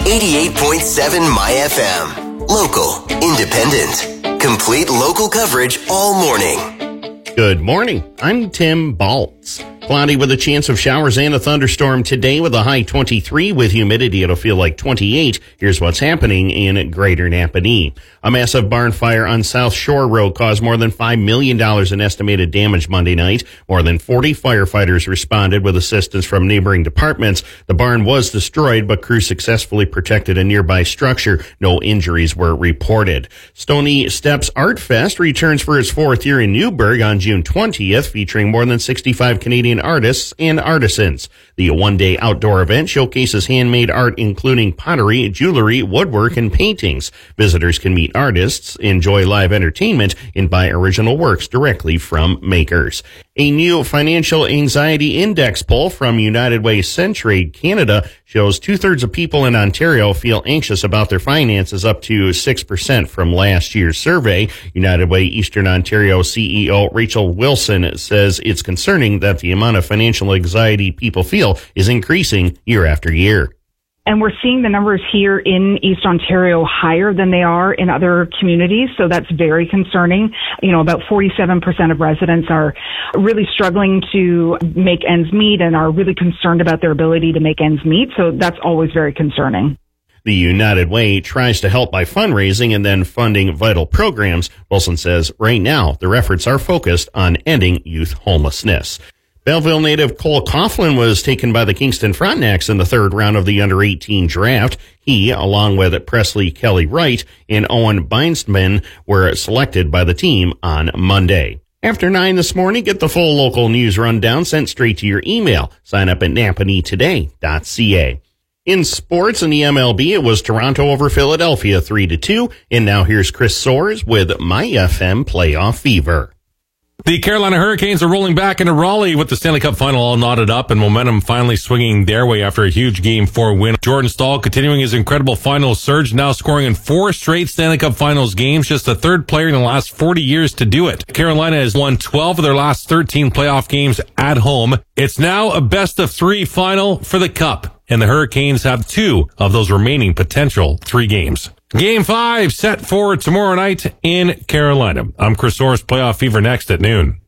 88.7 My FM. Local, independent, complete local coverage all morning. Good morning. I'm Tim Baltz. Cloudy with a chance of showers and a thunderstorm today with a high 23. With humidity, it'll feel like 28. Here's what's happening in Greater Napanee. A massive barn fire on South Shore Road caused more than $5 million in estimated damage Monday night. More than 40 firefighters responded with assistance from neighboring departments. The barn was destroyed, but crews successfully protected a nearby structure. No injuries were reported. Stony Steps Art Fest returns for its fourth year in Newburgh on June 20th, featuring more than 65 Canadian artists and artisans. The one-day outdoor event showcases handmade art including pottery, jewelry, woodwork, and paintings. Visitors can meet artists, enjoy live entertainment, and buy original works directly from makers. A new financial anxiety index poll from United Way Centrade Canada shows 2/3 of people in Ontario feel anxious about their finances, up to 6% from last year's survey. United Way Eastern Ontario CEO Rachel Wilson says it's concerning that the amount of financial anxiety people feel is increasing year after year. And we're seeing the numbers here in East Ontario higher than they are in other communities. So that's very concerning. You know, about 47% of residents are really struggling to make ends meet and are really concerned about their ability to make ends meet. So that's always very concerning. The United Way tries to help by fundraising and then funding vital programs. Wilson says right now their efforts are focused on ending youth homelessness. Belleville native Cole Coughlin was taken by the Kingston Frontenacs in the third round of the under-18 draft. He, along with Presley Kelly Wright and Owen Beinstman, were selected by the team on Monday. After 9 this morning, get the full local news rundown sent straight to your email. Sign up at napaneetoday.ca. In sports in the MLB, it was Toronto over Philadelphia 3-2. And now here's Chris Soares with My FM Playoff Fever. The Carolina Hurricanes are rolling back into Raleigh with the Stanley Cup final all knotted up and momentum finally swinging their way after a huge Game 4 win. Jordan Staal continuing his incredible final surge, now scoring in 4 straight Stanley Cup Finals games, just the third player in the last 40 years to do it. Carolina has won 12 of their last 13 playoff games at home. It's now a best-of-3 final for the Cup, and the Hurricanes have 2 of those remaining potential 3 games. Game 5 set for tomorrow night in Carolina. I'm Chris Soares, Playoff Fever next at noon.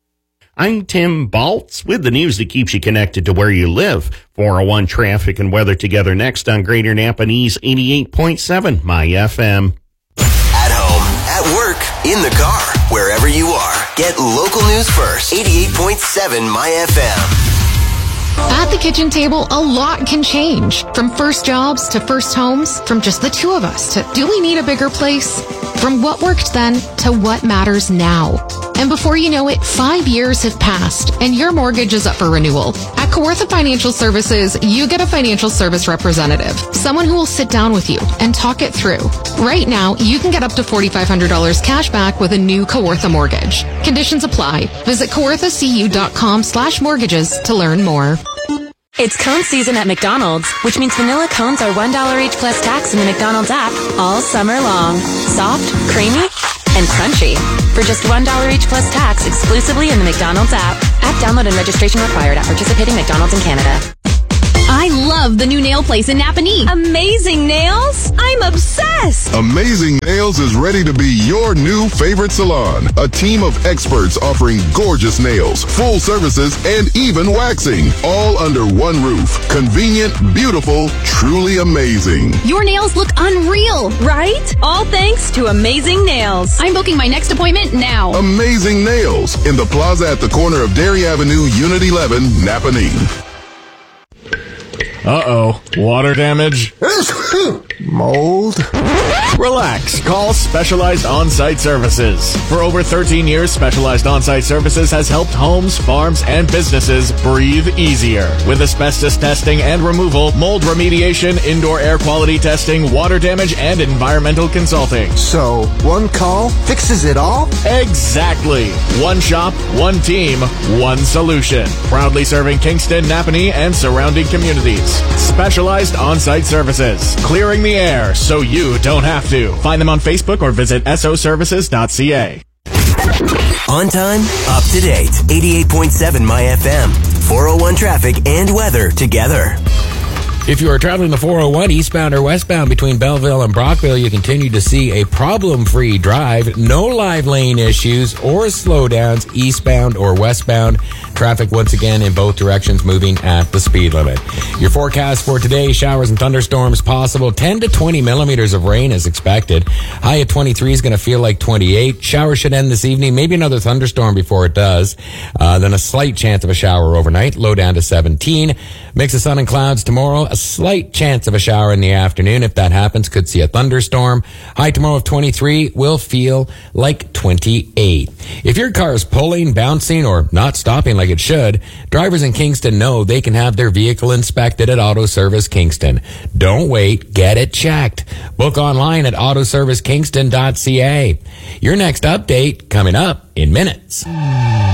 I'm Tim Baltz with the news that keeps you connected to where you live. 401 traffic and weather together next on Greater Napanee's 88.7 My FM. At home, at work, in the car, wherever you are. Get local news first. 88.7 My FM. At the kitchen table, a lot can change. From first jobs to first homes, from just the two of us to do we need a bigger place? From what worked then to what matters now. And before you know it, 5 years have passed and your mortgage is up for renewal. At Kawartha Financial Services, you get a financial service representative, someone who will sit down with you and talk it through. Right now, you can get up to $4,500 cash back with a new Kawartha mortgage. Conditions apply. Visit kawarthacu.com/mortgages to learn more. It's cone season at McDonald's, which means vanilla cones are $1 each plus tax in the McDonald's app all summer long. Soft, creamy, and crunchy. For just $1 each plus tax exclusively in the McDonald's app. App download and registration required at participating McDonald's in Canada. I love the new nail place in Napanee. Amazing Nails? I'm obsessed. Amazing Nails is ready to be your new favorite salon. A team of experts offering gorgeous nails, full services, and even waxing. All under one roof. Convenient, beautiful, truly amazing. Your nails look unreal. Right? All thanks to Amazing Nails. I'm booking my next appointment now. Amazing Nails in the plaza at the corner of Dairy Avenue, Unit 11, Napanee. Uh-oh. Water damage? Mold? Relax. Call Specialized On-Site Services. For over 13 years, Specialized On-Site Services has helped homes, farms, and businesses breathe easier. With asbestos testing and removal, mold remediation, indoor air quality testing, water damage, and environmental consulting. So, one call fixes it all? Exactly. One shop, one team, one solution. Proudly serving Kingston, Napanee, and surrounding communities. Specialized On-Site Services. Clearing the air so you don't have to. Find them on Facebook or visit soservices.ca. On time, up to date. 88.7 My FM. 401 traffic and weather together. If you are traveling the 401 eastbound or westbound between Belleville and Brockville, you continue to see a problem-free drive, no live lane issues or slowdowns eastbound or westbound. Traffic once again in both directions moving at the speed limit. Your forecast for today, showers and thunderstorms possible. 10 to 20 millimeters of rain is expected. High at 23 is going to feel like 28. Showers should end this evening. Maybe another thunderstorm before it does. Then a slight chance of a shower overnight. Low down to 17. Mix of sun and clouds tomorrow. A slight chance of a shower in the afternoon. If that happens, could see a thunderstorm. High tomorrow of 23 will feel like 28. If your car is pulling, bouncing, or not stopping like it should, drivers in Kingston know they can have their vehicle inspected at Auto Service Kingston. Don't wait. Get it checked. Book online at autoservicekingston.ca. Your next update coming up in minutes.